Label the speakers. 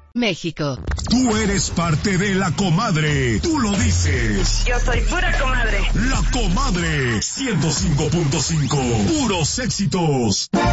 Speaker 1: México.
Speaker 2: Tú eres parte de La Comadre. Tú lo dices.
Speaker 3: Yo soy pura comadre.
Speaker 2: La Comadre 105.5. Puros éxitos.